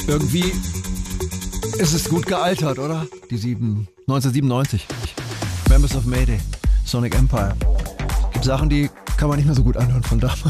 Irgendwie ist es gut gealtert, oder? 1997. Members of Mayday, Sonic Empire. Gibt Sachen, die kann man nicht mehr so gut anhören von damals.